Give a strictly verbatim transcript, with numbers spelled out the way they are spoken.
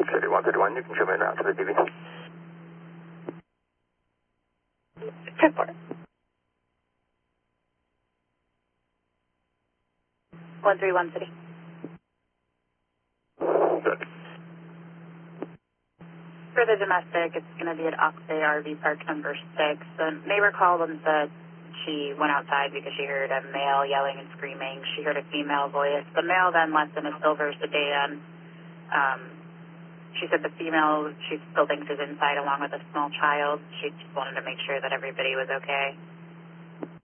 City one thirty-one, you can show me now to the D V. ten four. one three one City. Good. For the domestic, it's going to be at Oxay R V Park number six. The neighbor called and said she went outside because she heard a male yelling and screaming. She heard a female voice. The male then left in a silver sedan. Um, she said the female, she still thinks is inside along with a small child. She just wanted to make sure that everybody was okay.